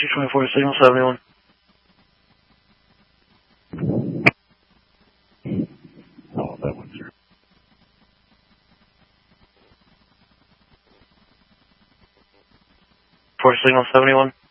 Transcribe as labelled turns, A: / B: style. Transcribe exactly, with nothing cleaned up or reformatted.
A: two twenty-four, signal seventy-one.
B: Oh, that went through.
A: For signal seventy-one.